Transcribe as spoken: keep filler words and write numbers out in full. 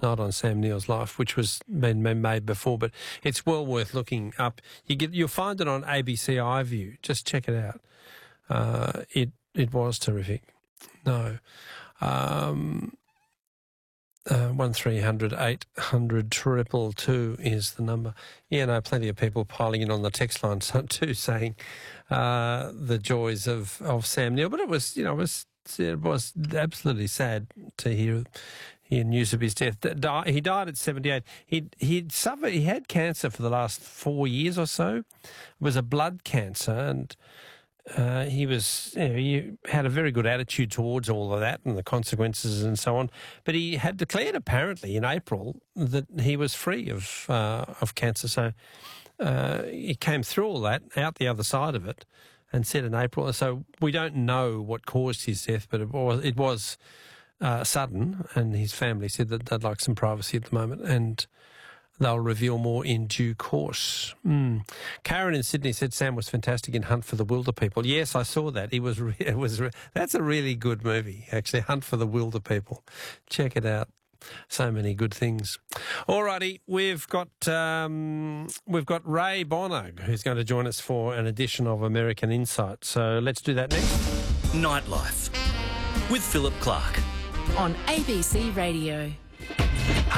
not on Sam Neill's life, which was been, been made before, but it's well worth looking up. You get, you'll find it on A B C iView. Just check it out. Uh, it it was terrific. No. Um, uh, one three hundred eight hundred triple two is the number. Yeah, no, plenty of people piling in on the text line too, saying uh, the joys of, of Sam Neill. But it was, you know, it was it was absolutely sad to hear hear news of his death. He died at seventy-eight. He he'd suffered. He had cancer for the last four years or so. It was a blood cancer, and Uh, he was, you know, he had a very good attitude towards all of that and the consequences and so on. But he had declared apparently in April that he was free of uh, of cancer. So uh, he came through all that, out the other side of it, and said in April. So we don't know what caused his death, but it was it was uh, sudden. And his family said that they'd like some privacy at the moment, and they'll reveal more in due course. Mm. Karen in Sydney said Sam was fantastic in Hunt for the Wilder People. Yes, I saw that. He was. Re- it was. Re- that's a really good movie, actually. Hunt for the Wilder People. Check it out. So many good things. Alrighty, we've got um, we've got Ray Bonner who's going to join us for an edition of American Insight. So let's do that next. Nightlife with Philip Clark on A B C Radio.